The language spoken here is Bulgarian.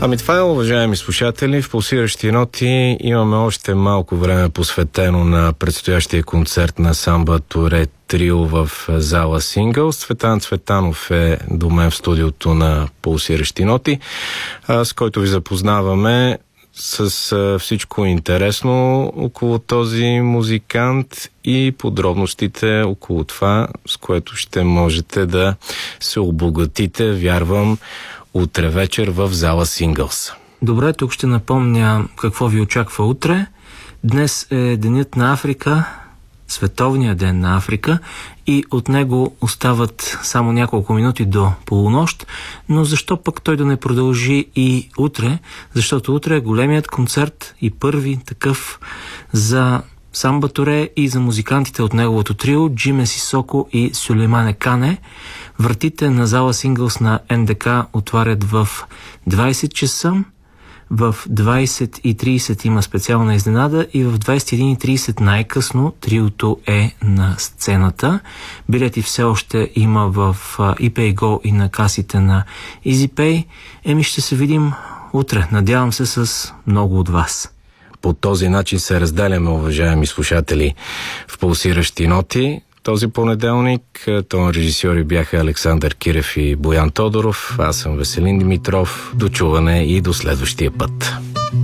Ами това е, уважаеми слушатели. В Пулсиращи ноти имаме още малко време посветено на предстоящия концерт на Самба Туре Трио в зала Сингъл. Цветан Цветанов е до мен в студиото на Пулсиращи ноти, с който ви запознаваме с всичко интересно около този музикант и подробностите около това, с което ще можете да се обогатите, вярвам, утре вечер в зала Сингълс. Добре, тук ще напомня какво ви очаква утре. Днес е Денят на Африка, Световният ден на Африка, и от него остават само няколко минути до полунощ, но защо пък той да не продължи и утре? Защото утре е големият концерт и първи такъв за Самба Туре и за музикантите от неговото трио Джиме Сисоко и Сюлеймане Кане. Вратите на зала Сингълс на НДК отварят в 20 часа. В 20:30 има специална изненада и в 21:30 най-късно триото е на сцената. Билети все още има в ePayGo и на касите на EasyPay. Ще се видим утре. Надявам се с много от вас. По този начин се разделяме, уважаеми слушатели, в Пулсиращи ноти. Този понеделник тон режисьори бяха Александър Кирев и Боян Тодоров. Аз съм Веселин Димитров. До чуване и до следващия път.